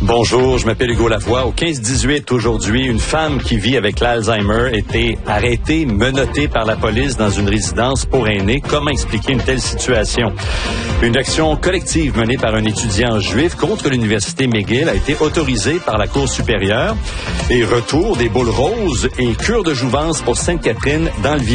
Bonjour, je m'appelle Hugo Lavoie. Au 15-18 aujourd'hui, une femme qui vit avec l'Alzheimer était arrêtée, menottée par la police dans une résidence pour aînés. Comment expliquer une telle situation? Une action collective menée par un étudiant juif contre l'université McGill a été autorisée par la Cour supérieure. Et retour des boules roses et cure de jouvence pour Sainte-Catherine dans le village.